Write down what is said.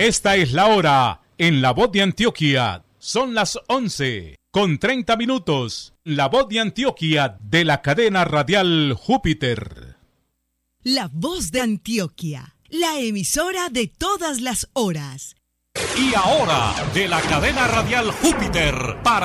Esta es la hora en La Voz de Antioquia. Son las 11:30. La Voz de Antioquia de la cadena radial Júpiter. La Voz de Antioquia, la emisora de todas las horas. Y ahora, de la cadena radial Júpiter, para